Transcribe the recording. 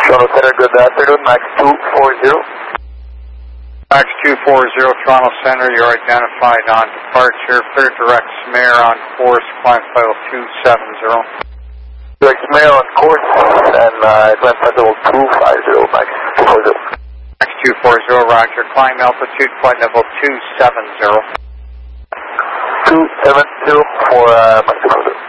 Toronto Center, good afternoon, Max 240. Max 240, Toronto Center, you're identified on departure, clear direct Smear on course, climb level 270. Direct Smear on course, and climb flight level 250, Max 240. Max 240, roger, climb altitude, flight level 270. 270 for Max 240.